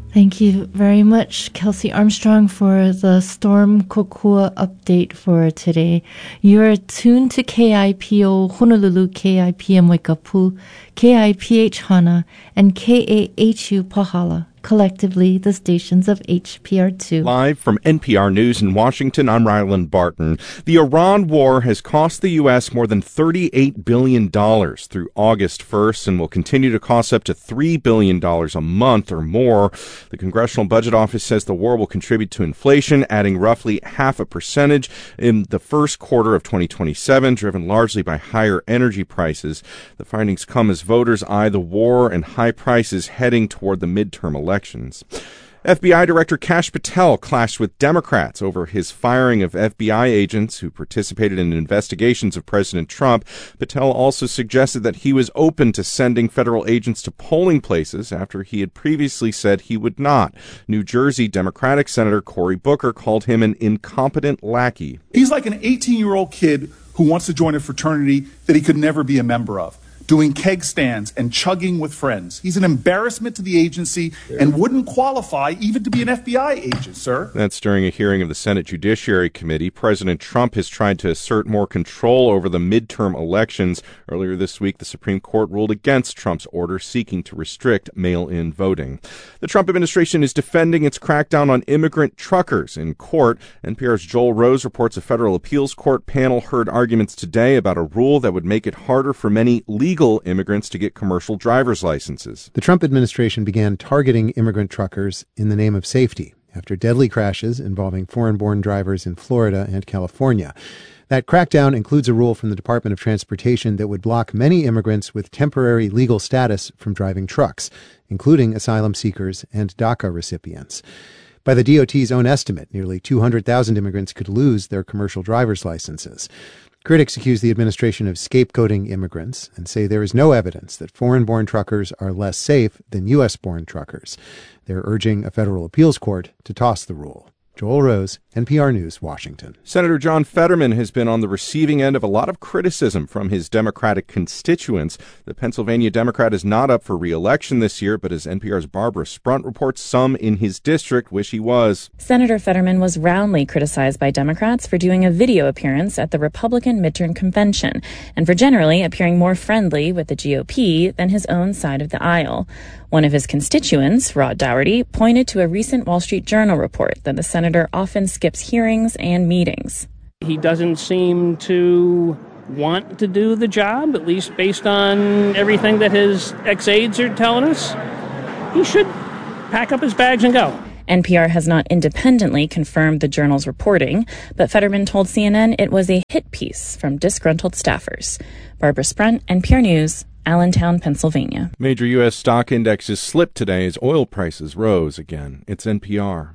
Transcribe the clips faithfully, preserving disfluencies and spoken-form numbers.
Thank you very much, Kelsey Armstrong, for the Storm Kokua update for today. You're tuned to K I P O Honolulu, K I P M Waikapu, K I P H Hana, and K A H U Pahala, collectively the stations of H P R two. Live from N P R News in Washington, I'm Ryland Barton. The Iran war has cost the U S more than thirty-eight billion dollars through August first and will continue to cost up to three billion dollars a month or more. The Congressional Budget Office says the war will contribute to inflation, adding roughly half a percentage in the first quarter of twenty twenty-seven, driven largely by higher energy prices. The findings come as voters eye the war and high prices heading toward the midterm elections. elections. F B I Director Kash Patel clashed with Democrats over his firing of F B I agents who participated in investigations of President Trump. Patel also suggested that he was open to sending federal agents to polling places after he had previously said he would not. New Jersey Democratic Senator Cory Booker called him an incompetent lackey. He's like an eighteen-year-old kid who wants to join a fraternity that he could never be a member of, doing keg stands and chugging with friends. He's an embarrassment to the agency and wouldn't qualify even to be an F B I agent, sir. That's during a hearing of the Senate Judiciary Committee. President Trump has tried to assert more control over the midterm elections. Earlier this week, the Supreme Court ruled against Trump's order seeking to restrict mail-in voting. The Trump administration is defending its crackdown on immigrant truckers in court. N P R's Joel Rose reports a federal appeals court panel heard arguments today about a rule that would make it harder for many legal immigrants to get commercial driver's licenses. The Trump administration began targeting immigrant truckers in the name of safety after deadly crashes involving foreign-born drivers in Florida and California. That crackdown includes a rule from the Department of Transportation that would block many immigrants with temporary legal status from driving trucks, including asylum seekers and DACA recipients. By the D O T's own estimate, nearly two hundred thousand immigrants could lose their commercial driver's licenses. Critics accuse the administration of scapegoating immigrants and say there is no evidence that foreign-born truckers are less safe than U S-born truckers. They're urging a federal appeals court to toss the rule. Joel Rose, N P R News, Washington. Senator John Fetterman has been on the receiving end of a lot of criticism from his Democratic constituents. The Pennsylvania Democrat is not up for re-election this year, but as N P R's Barbara Sprunt reports, some in his district wish he was. Senator Fetterman was roundly criticized by Democrats for doing a video appearance at the Republican midterm convention and for generally appearing more friendly with the G O P than his own side of the aisle. One of his constituents, Rod Dougherty, pointed to a recent Wall Street Journal report that the senator often skips hearings and meetings. He doesn't seem to want to do the job, at least based on everything that his ex-aides are telling us. He should pack up his bags and go. N P R has not independently confirmed the Journal's reporting, but Fetterman told C N N it was a hit piece from disgruntled staffers. Barbara Sprunt, N P R News, Allentown, Pennsylvania. Major U S stock indexes slipped today as oil prices rose again. It's N P R.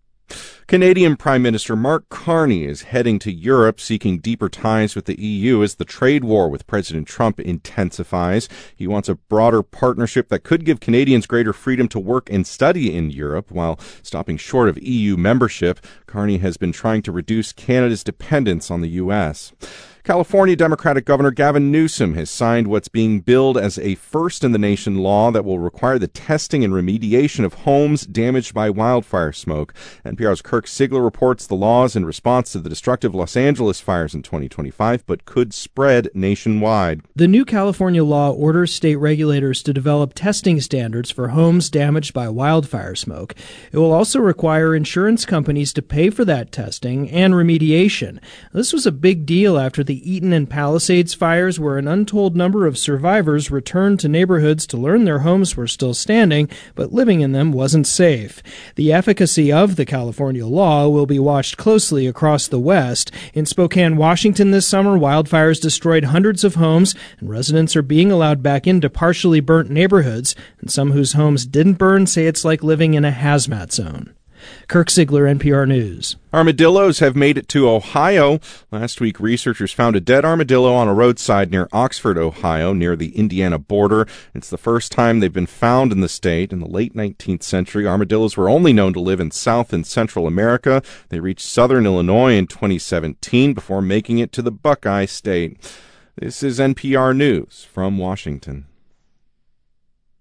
Canadian Prime Minister Mark Carney is heading to Europe, seeking deeper ties with the E U as the trade war with President Trump intensifies. He wants a broader partnership that could give Canadians greater freedom to work and study in Europe while stopping short of E U membership. Carney has been trying to reduce Canada's dependence on the U S. California Democratic Governor Gavin Newsom has signed what's being billed as a first-in-the-nation law that will require the testing and remediation of homes damaged by wildfire smoke. N P R's Kirk Sigler reports the law is in response to the destructive Los Angeles fires in twenty twenty-five, but could spread nationwide. The new California law orders state regulators to develop testing standards for homes damaged by wildfire smoke. It will also require insurance companies to pay for that testing and remediation. This was a big deal after the Eaton and Palisades fires, where an untold number of survivors returned to neighborhoods to learn their homes were still standing, but living in them wasn't safe. The efficacy of the California law will be watched closely across the West. In Spokane, Washington this summer, wildfires destroyed hundreds of homes, and residents are being allowed back into partially burnt neighborhoods, and some whose homes didn't burn say it's like living in a hazmat zone. Kirk Sigler, N P R News. Armadillos have made it to Ohio. Last week, researchers found a dead armadillo on a roadside near Oxford, Ohio, near the Indiana border. It's the first time they've been found in the state. In the late nineteenth century, armadillos were only known to live in South and Central America. They reached southern Illinois in twenty seventeen before making it to the Buckeye State. This is N P R News from Washington.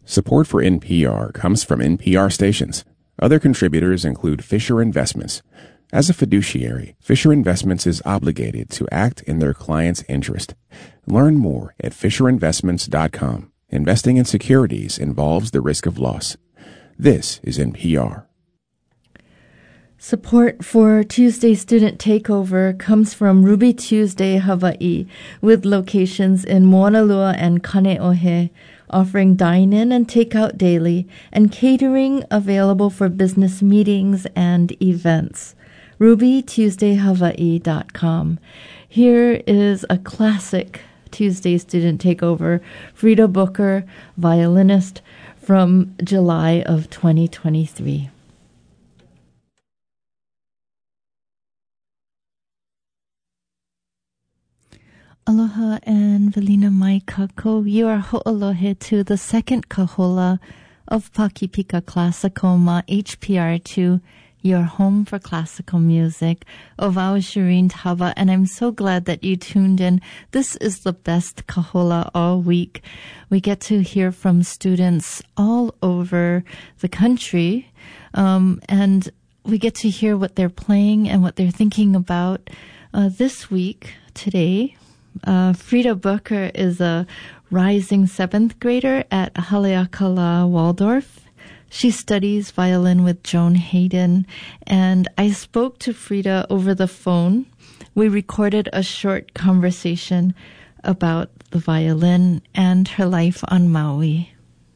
Support for N P R comes from N P R stations. Other contributors include Fisher Investments. As a fiduciary, Fisher Investments is obligated to act in their client's interest. Learn more at fisher investments dot com. Investing in securities involves the risk of loss. This is N P R. Support for Tuesday Student Takeover comes from Ruby Tuesday Hawaii, with locations in Moanalua and Kaneohe, offering dine-in and take-out daily, and catering available for business meetings and events. ruby tuesday hawaii dot com. Here is a classic Tuesday Student Takeover, Frida Booker, violinist, from July of twenty twenty-three. Aloha and Velina mai kako. You are ho'olohe to the second kahola of Pakipika Classical Ma H P R two, your home for classical music. Ovao Shireen Tava, and I'm so glad that you tuned in. This is the best kahola all week. We get to hear from students all over the country, um, and we get to hear what they're playing and what they're thinking about. Uh, this week, today, Uh, Frida Booker is a rising seventh grader at Haleakala Waldorf. She studies violin with Joan Hayden, and I spoke to Frida over the phone. We recorded a short conversation about the violin and her life on Maui.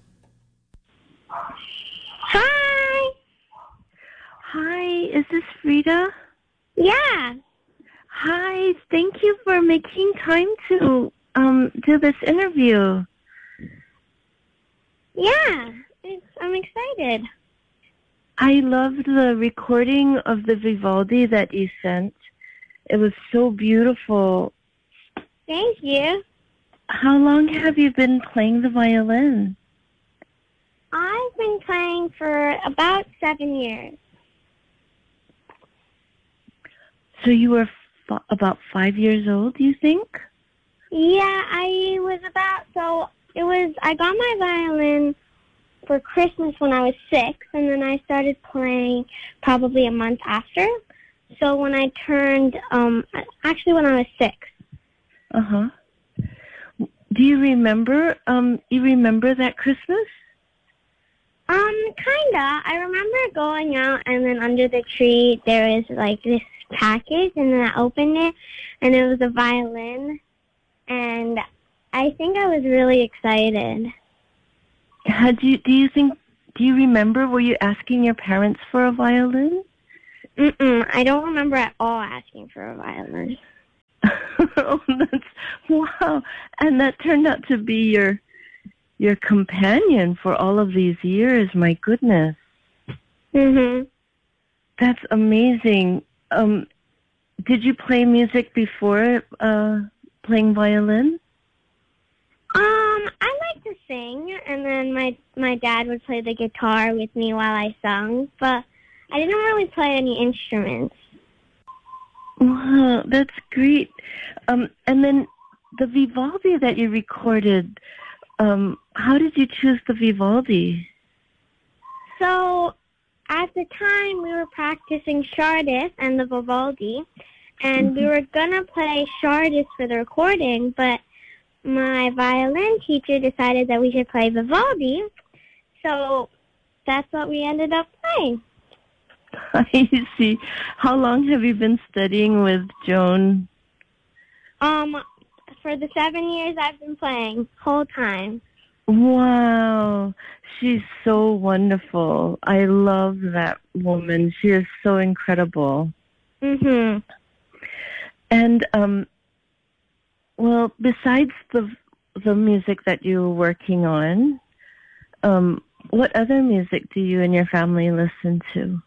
Hi! Hi, is this Frida? Yeah. Hi, thank you for making time to um, do this interview. Yeah, it's, I'm excited. I loved the recording of the Vivaldi that you sent. It was so beautiful. Thank you. How long have you been playing the violin? I've been playing for about seven years. So you were f- about five years old, you think? Yeah, I was about, so it was, I got my violin for Christmas when I was six, and then I started playing probably a month after. So when I turned, um, actually when I was six. Uh-huh. Do you remember, um, you remember that Christmas? Um, kinda. I remember going out, and then under the tree there was like this package, and then I opened it, and it was a violin, and I think I was really excited. Had you, do you think, do you remember, were you asking your parents for a violin? Mm-mm, I don't remember at all asking for a violin. Oh, that's, wow. And that turned out to be your your companion for all of these years. My goodness. Mm-hmm. That's amazing. Um, did you play music before uh, playing violin? Um, I like to sing, and then my my dad would play the guitar with me while I sung, but I didn't really play any instruments. Wow, that's great. Um, and then the Vivaldi that you recorded, um, how did you choose the Vivaldi? So, at the time, we were practicing Chardas and the Vivaldi, and mm-hmm. we were going to play Chardas for the recording, but my violin teacher decided that we should play Vivaldi, so that's what we ended up playing. I see. How long have you been studying with Joan? Um, for the seven years I've been playing, whole time. Wow. She's so wonderful. I love that woman. She is so incredible. Mm-hmm. And, um, well, besides the the music that you're working on, um, what other music do you and your family listen to?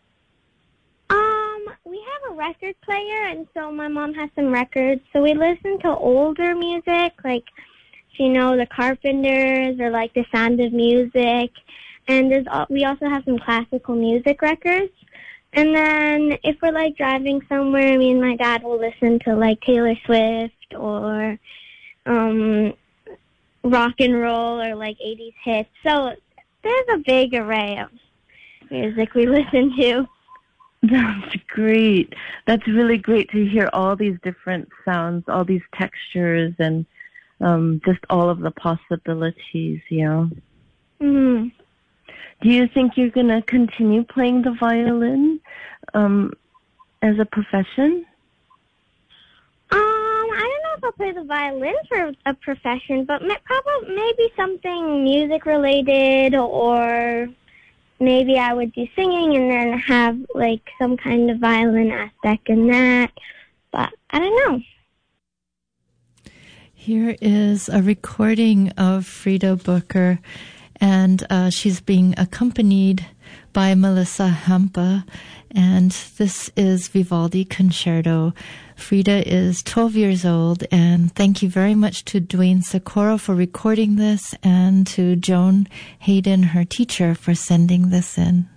Um, we have a record player, and so my mom has some records. So we listen to older music, like, you know, the Carpenters or like The Sound of Music. And there's we also have some classical music records. And then if we're like driving somewhere, me and my dad will listen to like Taylor Swift or um rock and roll or like eighties hits. So there's a big array of music we listen to. That's great. That's really great to hear all these different sounds, all these textures, and um, just all of the possibilities, you know. Mm-hmm. Do you think you're going to continue playing the violin um, as a profession? Um, I don't know if I'll play the violin for a profession, but may- probably maybe something music related, or maybe I would do singing and then have like some kind of violin aspect in that. But I don't know. Here is a recording of Frida Booker, and uh, she's being accompanied by Melissa Hampa, and this is Vivaldi Concerto. Frida is twelve years old, and thank you very much to Dwayne Sikora for recording this, and to Joan Hayden, her teacher, for sending this in.